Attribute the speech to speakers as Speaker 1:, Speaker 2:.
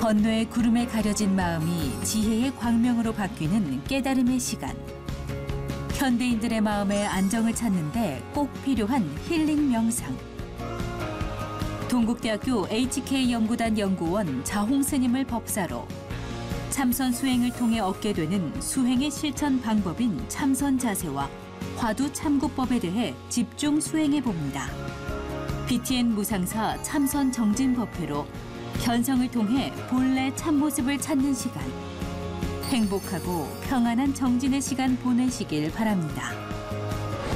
Speaker 1: 번뇌의 구름에 가려진 마음이 지혜의 광명으로 바뀌는 깨달음의 시간. 현대인들의 마음의 안정을 찾는데 꼭 필요한 힐링 명상. 동국대학교 HK연구단 연구원 자홍 스님을 법사로 참선 수행을 통해 얻게 되는 수행의 실천 방법인 참선 자세와 화두 참고법에 대해 집중 수행해 봅니다. BTN 무상사 참선 정진 법회로 견성을 통해 본래 참모습을 찾는 시간. 행복하고 평안한 정진의 시간 보내시길 바랍니다.